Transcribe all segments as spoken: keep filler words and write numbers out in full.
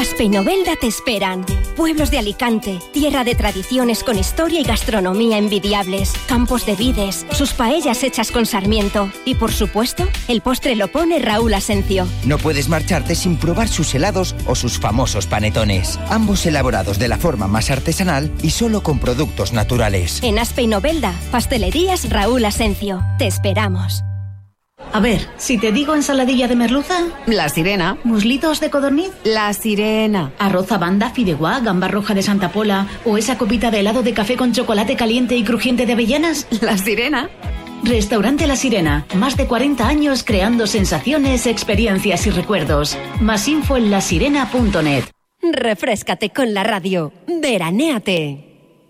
Aspe y Novelda te esperan. Pueblos de Alicante, tierra de tradiciones con historia y gastronomía envidiables, campos de vides, sus paellas hechas con sarmiento y, por supuesto, el postre lo pone Raúl Asencio. No puedes marcharte sin probar sus helados o sus famosos panetones, ambos elaborados de la forma más artesanal y solo con productos naturales. En Aspe y Novelda, pastelerías Raúl Asencio. Te esperamos. A ver, si te digo ensaladilla de merluza... La Sirena. ¿Muslitos de codorniz? La Sirena. ¿Arroz a banda, fideuá, gamba roja de Santa Pola o esa copita de helado de café con chocolate caliente y crujiente de avellanas? La Sirena. Restaurante La Sirena. Más de cuarenta años creando sensaciones, experiencias y recuerdos. Más info en la sirena punto net. Refréscate con la radio. Veranéate.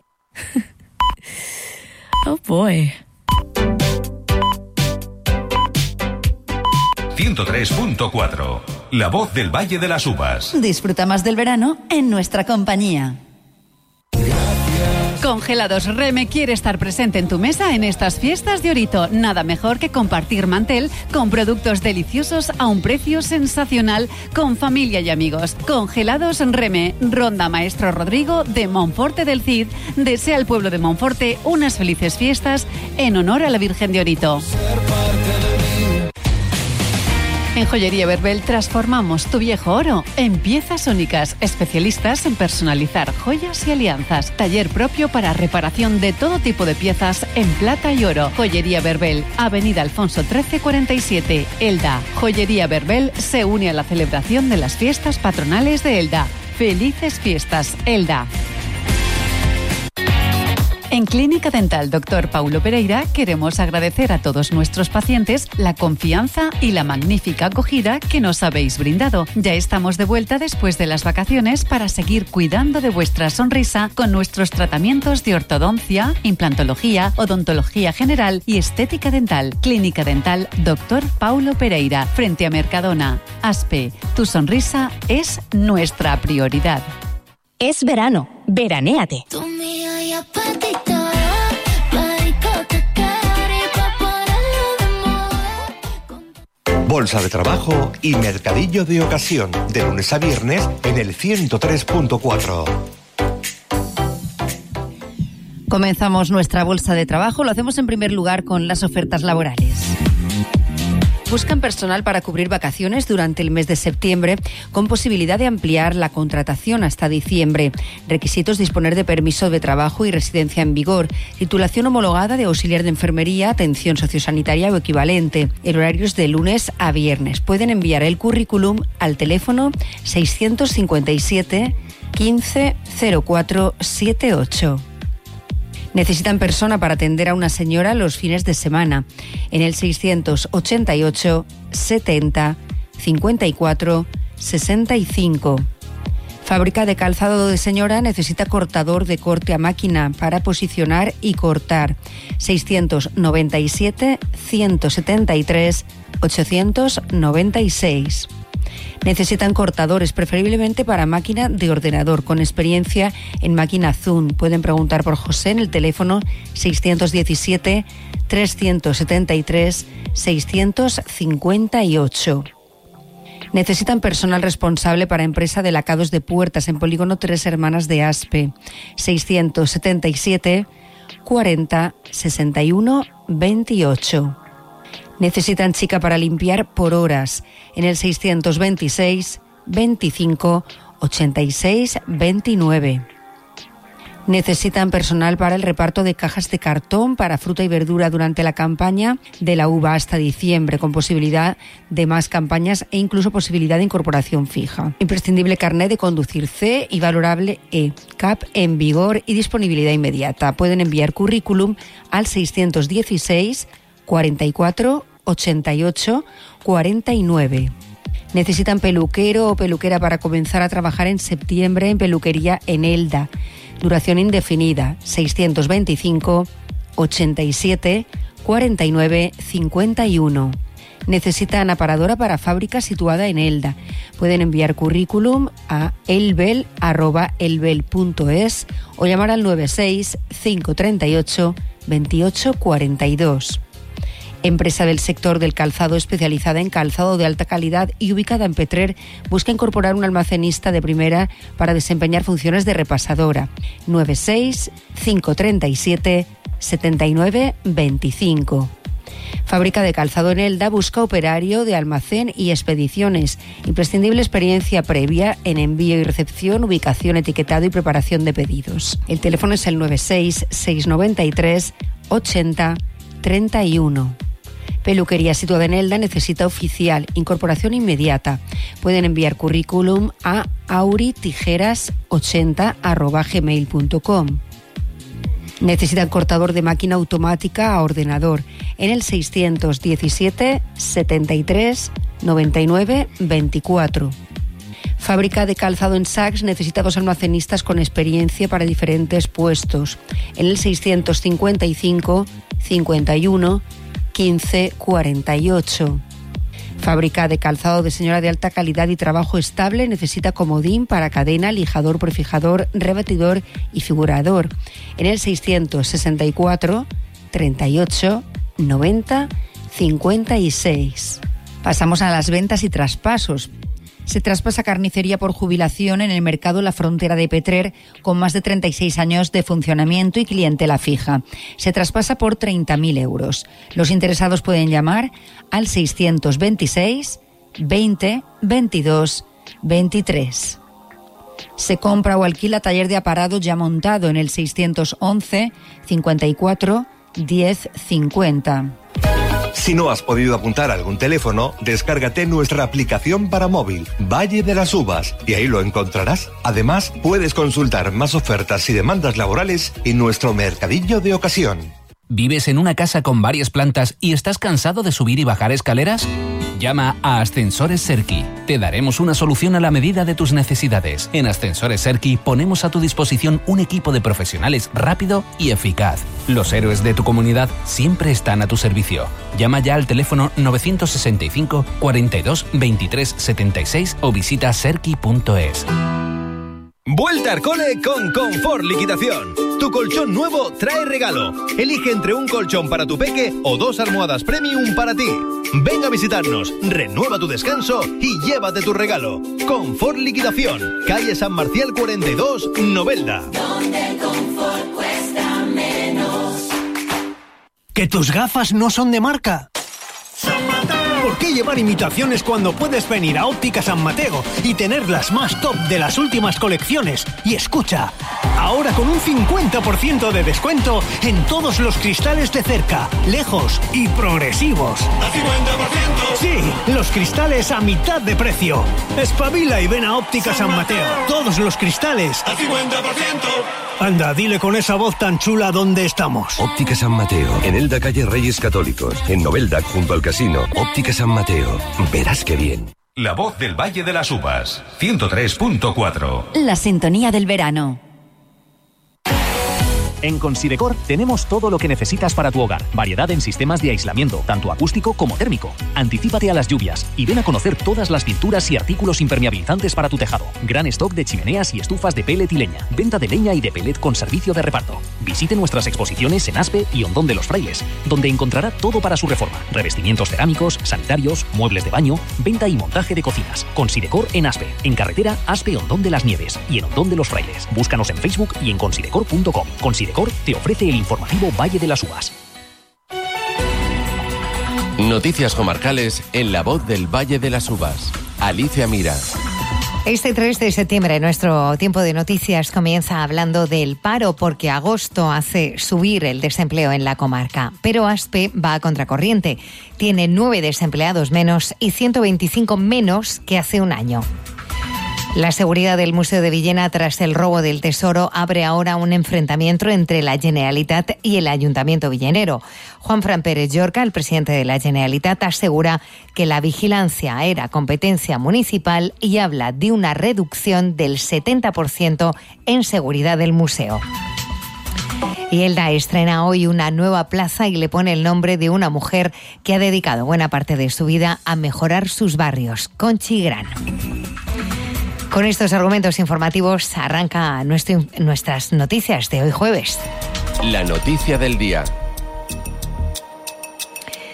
Oh boy. ciento tres punto cuatro. La voz del Valle de las Uvas. Disfruta más del verano en nuestra compañía. Congelados Reme quiere estar presente en tu mesa en estas fiestas de Orito. Nada mejor que compartir mantel con productos deliciosos a un precio sensacional con familia y amigos. Congelados Reme, Ronda Maestro Rodrigo de Monforte del Cid. Desea al pueblo de Monforte unas felices fiestas en honor a la Virgen de Orito. En Joyería Verbel transformamos tu viejo oro en piezas únicas, especialistas en personalizar joyas y alianzas. Taller propio para reparación de todo tipo de piezas en plata y oro. Joyería Verbel, Avenida Alfonso trece cuarenta y siete, Elda. Joyería Verbel se une a la celebración de las fiestas patronales de Elda. Felices fiestas, Elda. En Clínica Dental Doctor Paulo Pereira queremos agradecer a todos nuestros pacientes la confianza y la magnífica acogida que nos habéis brindado. Ya estamos de vuelta después de las vacaciones para seguir cuidando de vuestra sonrisa con nuestros tratamientos de ortodoncia, implantología, odontología general y estética dental. Clínica Dental Doctor Paulo Pereira, frente a Mercadona. Aspe, tu sonrisa es nuestra prioridad. Es verano, veranéate. Bolsa de trabajo y mercadillo de ocasión, de lunes a viernes en el ciento tres punto cuatro. Comenzamos nuestra bolsa de trabajo, lo hacemos en primer lugar con las ofertas laborales. Buscan personal para cubrir vacaciones durante el mes de septiembre con posibilidad de ampliar la contratación hasta diciembre. Requisitos: disponer de permiso de trabajo y residencia en vigor, titulación homologada de auxiliar de enfermería, atención sociosanitaria o equivalente. El horario es de lunes a viernes. Pueden enviar el currículum al teléfono seiscientos cincuenta y siete quince cero cuatro setenta y ocho. Necesitan persona para atender a una señora los fines de semana en el seiscientos ochenta y ocho setenta cincuenta y cuatro sesenta y cinco. Fábrica de calzado de señora necesita cortador de corte a máquina para posicionar y cortar. seiscientos noventa y siete ciento setenta y tres ochocientos noventa y seis. Necesitan cortadores, preferiblemente para máquina de ordenador, con experiencia en máquina Zoom. Pueden preguntar por José en el teléfono seiscientos diecisiete trescientos setenta y tres seiscientos cincuenta y ocho. Necesitan personal responsable para empresa de lacados de puertas en polígono Tres Hermanas de Aspe. seiscientos setenta y siete cuarenta sesenta y uno veintiocho. Necesitan chica para limpiar por horas en el seiscientos veintiséis veinticinco ochenta y seis veintinueve. Necesitan personal para el reparto de cajas de cartón para fruta y verdura durante la campaña de la uva hasta diciembre, con posibilidad de más campañas e incluso posibilidad de incorporación fija. Imprescindible carnet de conducir C y valorable E, C A P en vigor y disponibilidad inmediata. Pueden enviar currículum al seiscientos dieciséis cuarenta y cuatro ochenta y ocho cuarenta y nueve. Necesitan peluquero o peluquera para comenzar a trabajar en septiembre en peluquería en Elda. Duración indefinida, seiscientos veinticinco ochenta y siete cuarenta y nueve cincuenta y uno. Necesitan aparadora para fábrica situada en Elda. Pueden enviar currículum a elbel arroba elbel punto es o llamar al noventa y seis cinco treinta y ocho veintiocho cuarenta y dos. Empresa del sector del calzado especializada en calzado de alta calidad y ubicada en Petrer, busca incorporar un almacenista de primera para desempeñar funciones de repasadora. nueve seis cinco tres siete siete nueve dos cinco. Fábrica de calzado en Elda busca operario de almacén y expediciones. Imprescindible experiencia previa en envío y recepción, ubicación, etiquetado y preparación de pedidos. El teléfono es el nueve seis seis nueve tres ochenta treinta y uno. Peluquería situada en Elda necesita oficial, incorporación inmediata. Pueden enviar currículum a auritijeras ochenta arroba gmail punto com. Necesitan cortador de máquina automática a ordenador en el seiscientos diecisiete setenta y tres noventa y nueve veinticuatro. Fábrica de calzado en Saks necesita dos almacenistas con experiencia para diferentes puestos en el seiscientos cincuenta y cinco cincuenta y uno quince cuarenta y ocho. Fábrica de calzado de señora de alta calidad y trabajo estable necesita comodín para cadena, lijador, prefijador, rebatidor y figurador en el seiscientos sesenta y cuatro treinta y ocho noventa cincuenta y seis. Pasamos a las ventas y traspasos. Se traspasa carnicería por jubilación en el mercado La Frontera de Petrer con más de treinta y seis años de funcionamiento y clientela fija. Se traspasa por treinta mil euros. Los interesados pueden llamar al seiscientos veintiséis veinte veintidós veintitrés. Se compra o alquila taller de aparado ya montado en el seiscientos once cincuenta y cuatro diez cincuenta. Si no has podido apuntar a algún teléfono, descárgate nuestra aplicación para móvil, Valle de las Uvas, y ahí lo encontrarás. Además, puedes consultar más ofertas y demandas laborales en nuestro mercadillo de ocasión. ¿Vives en una casa con varias plantas y estás cansado de subir y bajar escaleras? Llama a Ascensores Serki. Te daremos una solución a la medida de tus necesidades. En Ascensores Serki ponemos a tu disposición un equipo de profesionales rápido y eficaz. Los héroes de tu comunidad siempre están a tu servicio. Llama ya al teléfono novecientos sesenta y cinco cuarenta y dos veintitrés setenta y seis o visita serki punto es. Vuelta al cole con Confort Liquidación. Tu colchón nuevo trae regalo. Elige entre un colchón para tu peque o dos almohadas premium para ti. Ven a visitarnos, renueva tu descanso y llévate tu regalo. Confort Liquidación, calle San Marcial cuarenta y dos, Novelda. Donde el confort cuesta menos. ¿Que tus gafas no son de marca? ¿Por qué llevar imitaciones cuando puedes venir a Óptica San Mateo y tener las más top de las últimas colecciones? Y escucha, ahora con un cincuenta por ciento de descuento en todos los cristales de cerca, lejos y progresivos. ¿A cincuenta por ciento? Sí, los cristales a mitad de precio. Espabila y ven a Óptica San Mateo. Todos los cristales ¿A cincuenta por ciento? Anda, dile con esa voz tan chula dónde estamos. Óptica San Mateo, en Elda, calle Reyes Católicos. En Novelda, junto al casino. Óptica San Mateo, verás qué bien. La voz del Valle de las Uvas, ciento tres punto cuatro. La sintonía del verano. En Considecor tenemos todo lo que necesitas para tu hogar. Variedad en sistemas de aislamiento, tanto acústico como térmico. Anticípate a las lluvias y ven a conocer todas las pinturas y artículos impermeabilizantes para tu tejado. Gran stock de chimeneas y estufas de pellet y leña. Venta de leña y de pellet con servicio de reparto. Visite nuestras exposiciones en Aspe y Hondón de los Frailes, donde encontrará todo para su reforma. Revestimientos cerámicos, sanitarios, muebles de baño, venta y montaje de cocinas. Considecor en Aspe, en carretera Aspe-Hondón de las Nieves y en Hondón de los Frailes. Búscanos en Facebook y en considecor punto com. Considecor te ofrece el informativo Valle de las Uvas. Noticias comarcales en La Voz del Valle de las Uvas. Alicia Mira. Este tres de septiembre nuestro tiempo de noticias comienza hablando del paro porque agosto hace subir el desempleo en la comarca. Pero Aspe va a contracorriente. Tiene nueve desempleados menos y ciento veinticinco menos que hace un año. La seguridad del Museo de Villena tras el robo del tesoro abre ahora un enfrentamiento entre la Generalitat y el Ayuntamiento villenero. Juanfran Pérez Llorca, el presidente de la Generalitat, asegura que la vigilancia era competencia municipal y habla de una reducción del setenta por ciento en seguridad del museo. Y Elda estrena hoy una nueva plaza y le pone el nombre de una mujer que ha dedicado buena parte de su vida a mejorar sus barrios, Conchi Gran. Con estos argumentos informativos arranca nuestro, nuestras noticias de hoy jueves. La noticia del día.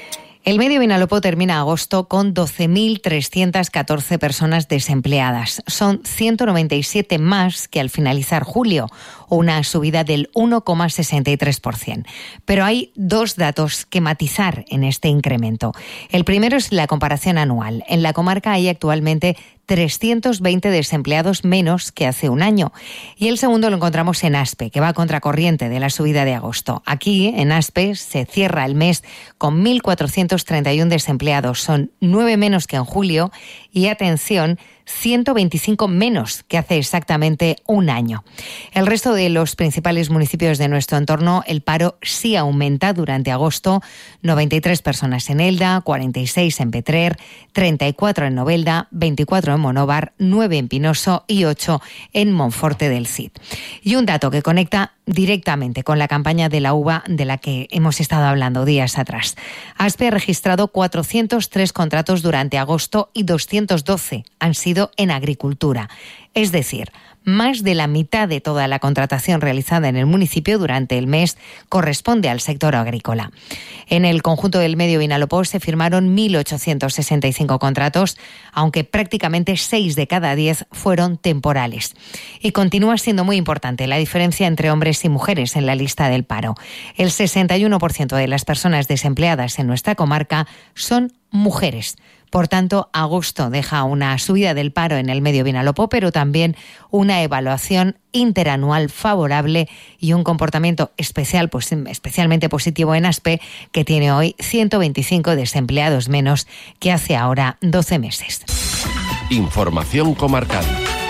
El Medio Vinalopó termina agosto con doce mil trescientas catorce personas desempleadas. Son ciento noventa y siete más que al finalizar julio, una subida del uno coma sesenta y tres por ciento. Pero hay dos datos que matizar en este incremento. El primero es la comparación anual. En la comarca hay actualmente trescientos veinte desempleados menos que hace un año. Y el segundo lo encontramos en Aspe, que va a contracorriente de la subida de agosto. Aquí, en Aspe, se cierra el mes con mil cuatrocientos treinta y uno desempleados. Son nueve menos que en julio y, atención, ciento veinticinco menos que hace exactamente un año. El resto de los principales municipios de nuestro entorno, el paro sí aumenta durante agosto. noventa y tres personas en Elda, cuarenta y seis en Petrer, treinta y cuatro en Novelda, veinticuatro en Monóvar, nueve en Pinoso y ocho en Monforte del Cid. Y un dato que conecta directamente con la campaña de la uva de la que hemos estado hablando días atrás. Aspe ha registrado cuatrocientos tres contratos durante agosto y doscientos doce han sido en agricultura. Es decir, más de la mitad de toda la contratación realizada en el municipio durante el mes corresponde al sector agrícola. En el conjunto del Medio Vinalopó se firmaron mil ochocientos sesenta y cinco contratos, aunque prácticamente seis de cada diez fueron temporales. Y continúa siendo muy importante la diferencia entre hombres y mujeres en la lista del paro. El sesenta y uno por ciento de las personas desempleadas en nuestra comarca son mujeres. Por tanto, agosto deja una subida del paro en el Medio Vinalopó, pero también una evaluación interanual favorable y un comportamiento especial, pues, especialmente positivo en Aspe, que tiene hoy ciento veinticinco desempleados menos que hace ahora doce meses. Información comarcal.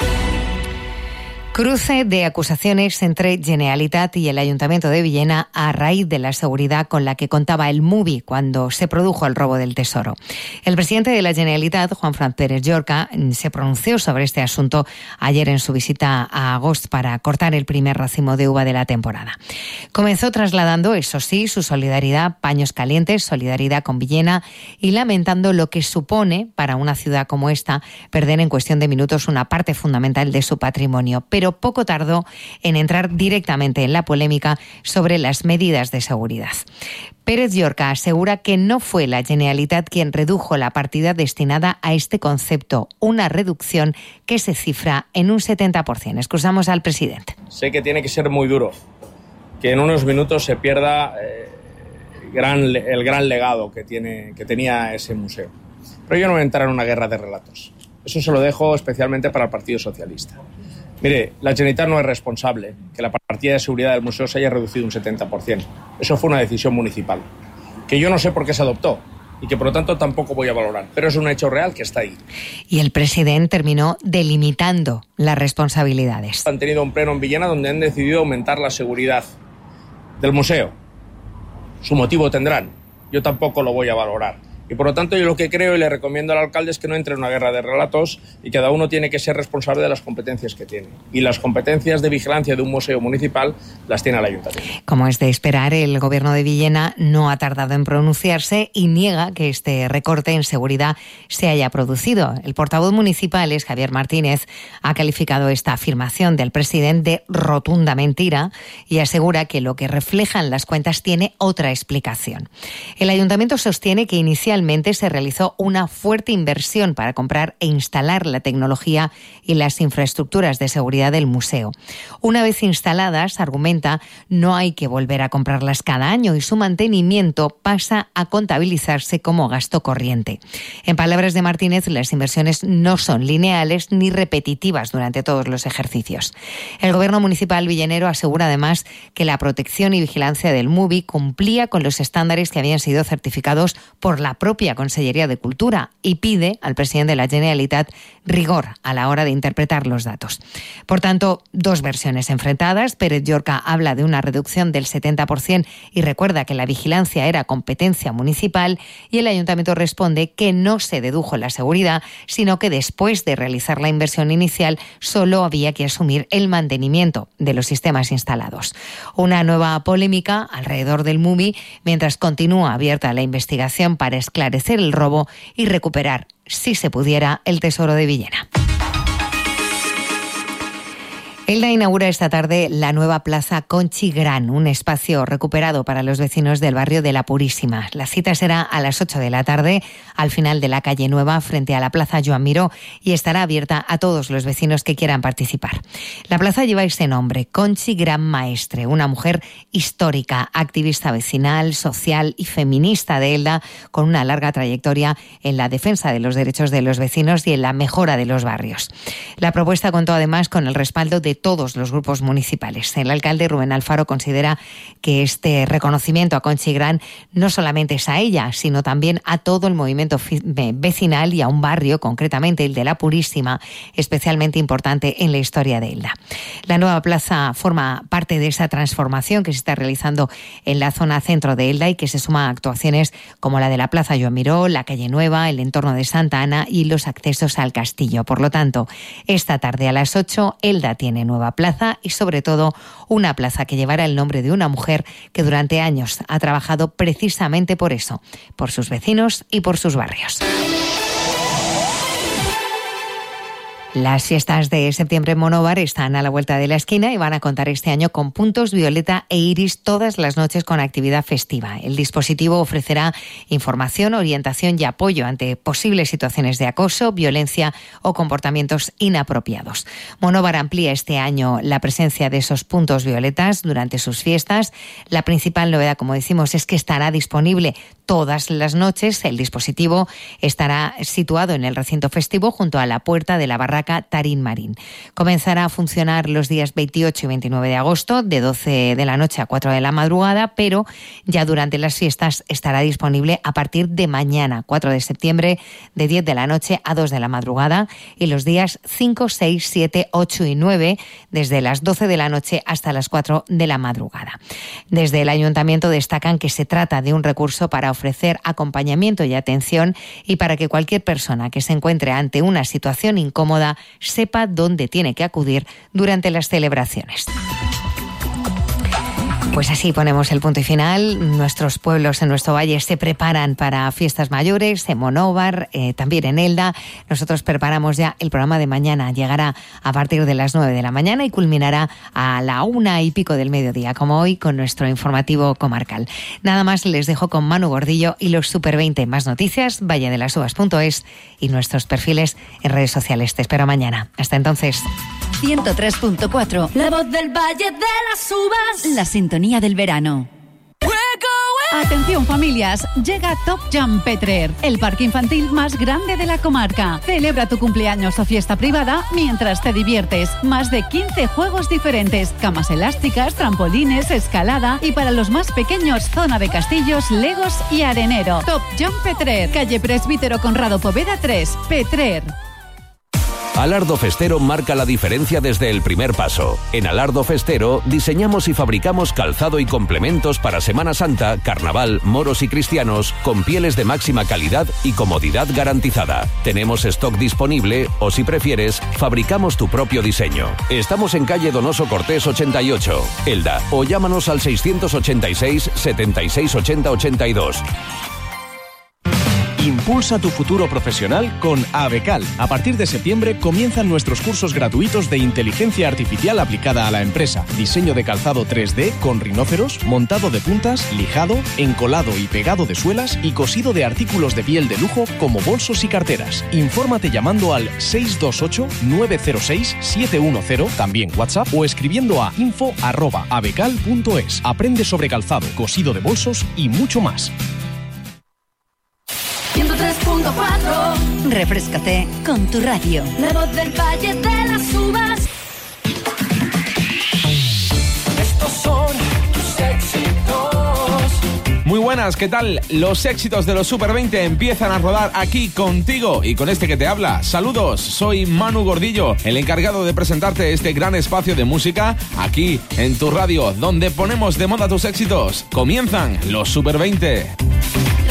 Cruce de acusaciones entre Generalitat y el Ayuntamiento de Villena a raíz de la seguridad con la que contaba el MUBI cuando se produjo el robo del tesoro. El presidente de la Generalitat, Juanfran Pérez Llorca, se pronunció sobre este asunto ayer en su visita a Agost para cortar el primer racimo de uva de la temporada. Comenzó trasladando, eso sí, su solidaridad, paños calientes, solidaridad con Villena y lamentando lo que supone para una ciudad como esta perder en cuestión de minutos una parte fundamental de su patrimonio. Pero poco tardó en entrar directamente en la polémica sobre las medidas de seguridad. Pérez Llorca asegura que no fue la Generalitat quien redujo la partida destinada a este concepto, una reducción que se cifra en un setenta por ciento. Escuchamos al presidente. Sé que tiene que ser muy duro, que en unos minutos se pierda eh, gran, el gran legado que, tiene, que tenía ese museo. Pero yo no voy a entrar en una guerra de relatos. Eso se lo dejo especialmente para el Partido Socialista. Mire, la Generalitat no es responsable que la partida de seguridad del museo se haya reducido un setenta por ciento. Eso fue una decisión municipal, que yo no sé por qué se adoptó y que por lo tanto tampoco voy a valorar, pero es un hecho real que está ahí. Y el presidente terminó delimitando las responsabilidades. Han tenido un pleno en Villena donde han decidido aumentar la seguridad del museo. Su motivo tendrán, yo tampoco lo voy a valorar. Y por lo tanto yo lo que creo y le recomiendo al alcalde es que no entre en una guerra de relatos y cada uno tiene que ser responsable de las competencias que tiene. Y las competencias de vigilancia de un museo municipal las tiene el ayuntamiento. Como es de esperar, el gobierno de Villena no ha tardado en pronunciarse y niega que este recorte en seguridad se haya producido. El portavoz municipal, es Javier Martínez, ha calificado esta afirmación del presidente de rotunda mentira y asegura que lo que reflejan las cuentas tiene otra explicación. El ayuntamiento sostiene que inicialmente se realizó una fuerte inversión para comprar e instalar la tecnología y las infraestructuras de seguridad del museo. Una vez instaladas, argumenta, no hay que volver a comprarlas cada año y su mantenimiento pasa a contabilizarse como gasto corriente. En palabras de Martínez, las inversiones no son lineales ni repetitivas durante todos los ejercicios. El gobierno municipal villenero asegura además que la protección y vigilancia del MUBI cumplía con los estándares que habían sido certificados por la propia Consellería de Cultura y pide al presidente de la Generalitat rigor a la hora de interpretar los datos. Por tanto, dos versiones enfrentadas. Pérez Llorca habla de una reducción del setenta por ciento y recuerda que la vigilancia era competencia municipal y el ayuntamiento responde que no se dedujo la seguridad, sino que después de realizar la inversión inicial solo había que asumir el mantenimiento de los sistemas instalados. Una nueva polémica alrededor del MUBI mientras continúa abierta la investigación para esclarecer el robo y recuperar, si se pudiera, el tesoro de Villena. Elda inaugura esta tarde la nueva Plaza Conchi Gran, un espacio recuperado para los vecinos del barrio de La Purísima. La cita será a las ocho de la tarde, al final de la calle Nueva, frente a la Plaza Joan Miró, y estará abierta a todos los vecinos que quieran participar. La plaza lleva ese nombre, Conchi Gran Maestre, una mujer histórica, activista vecinal, social y feminista de Elda, con una larga trayectoria en la defensa de los derechos de los vecinos y en la mejora de los barrios. La propuesta contó además con el respaldo de todos los grupos municipales. El alcalde Rubén Alfaro considera que este reconocimiento a Conchi Gran no solamente es a ella, sino también a todo el movimiento vecinal y a un barrio, concretamente el de La Purísima, especialmente importante en la historia de Elda. La nueva plaza forma parte de esa transformación que se está realizando en la zona centro de Elda y que se suma a actuaciones como la de la Plaza Joan Miró, la calle Nueva, el entorno de Santa Ana y los accesos al castillo. Por lo tanto, esta tarde a las ocho, Elda tiene nueva plaza y sobre todo una plaza que llevará el nombre de una mujer que durante años ha trabajado precisamente por eso, por sus vecinos y por sus barrios. Las fiestas de septiembre en Monóvar están a la vuelta de la esquina y van a contar este año con puntos violeta e iris todas las noches con actividad festiva. El dispositivo ofrecerá información, orientación y apoyo ante posibles situaciones de acoso, violencia o comportamientos inapropiados. Monóvar amplía este año la presencia de esos puntos violetas durante sus fiestas. La principal novedad, como decimos, es que estará disponible todas las noches. El dispositivo estará situado en el recinto festivo junto a la puerta de la barraca Tarín Marín. Comenzará a funcionar los días veintiocho y veintinueve de agosto de doce de la noche a cuatro de la madrugada, pero ya durante las fiestas estará disponible a partir de mañana, cuatro de septiembre, de diez de la noche a dos de la madrugada, y los días cinco, seis, siete, ocho y nueve desde las doce de la noche hasta las cuatro de la madrugada. Desde el Ayuntamiento destacan que se trata de un recurso para ofrecer acompañamiento y atención y para que cualquier persona que se encuentre ante una situación incómoda sepa dónde tiene que acudir durante las celebraciones. Pues así ponemos el punto y final. Nuestros pueblos en nuestro valle se preparan para fiestas mayores, en Monóvar, eh, también en Elda. Nosotros preparamos ya el programa de mañana. Llegará a partir de las nueve de la mañana y culminará a la una y pico del mediodía, como hoy, con nuestro informativo comarcal. Nada más, les dejo con Manu Gordillo y los Super veinte. Más noticias, valledelasuvas punto es y nuestros perfiles en redes sociales. Te espero mañana. Hasta entonces. ciento tres punto cuatro. La voz del Valle de las Uvas. La sintonía del verano. Atención familias, llega Top Jump Petrer, el parque infantil más grande de la comarca. Celebra tu cumpleaños o fiesta privada mientras te diviertes. Más de quince juegos diferentes, camas elásticas, trampolines, escalada y para los más pequeños zona de castillos, legos y arenero. Top Jump Petrer, calle Presbítero Conrado Poveda tres, Petrer. Alardo Festero marca la diferencia desde el primer paso. En Alardo Festero diseñamos y fabricamos calzado y complementos para Semana Santa, Carnaval, moros y cristianos con pieles de máxima calidad y comodidad garantizada. Tenemos stock disponible o, si prefieres, fabricamos tu propio diseño. Estamos en calle Donoso Cortés ochenta y ocho, Elda, o llámanos al seiscientos ochenta y seis, setenta y seis, ochenta, ochenta y dos. Impulsa tu futuro profesional con Abecal. A partir de septiembre comienzan nuestros cursos gratuitos de inteligencia artificial aplicada a la empresa. Diseño de calzado tres D con rinoceros, montado de puntas, lijado, encolado y pegado de suelas y cosido de artículos de piel de lujo como bolsos y carteras. Infórmate llamando al seis dos ocho, nueve cero seis, siete uno cero, también WhatsApp, o escribiendo a info arroba abecal punto es. Aprende sobre calzado, cosido de bolsos y mucho más. ciento tres punto cuatro. Refréscate con tu radio. La voz del Valle de las Uvas. Estos son tus éxitos. Muy buenas, ¿qué tal? Los éxitos de los Super veinte empiezan a rodar aquí contigo y con este que te habla. Saludos, soy Manu Gordillo, el encargado de presentarte este gran espacio de música aquí en tu radio, donde ponemos de moda tus éxitos. Comienzan los Super veinte.